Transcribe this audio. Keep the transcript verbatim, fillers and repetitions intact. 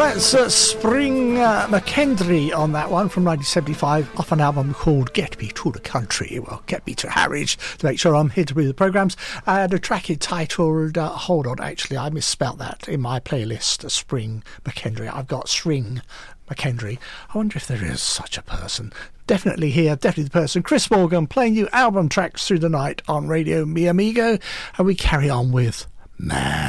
That's uh, Spring uh, McKendry on that one from nineteen seventy-five off an album called Get Me to the Country. Well, Get Me to Harwich to make sure I'm here to read the programmes. And a track entitled, uh, hold on, actually, I misspelt that in my playlist, uh, Spring McKendry. I've got String McKendry. I wonder if there is such a person. Definitely here, definitely the person. Chris Morgan playing you album tracks through the night on Radio Mi Amigo. And we carry on with Man.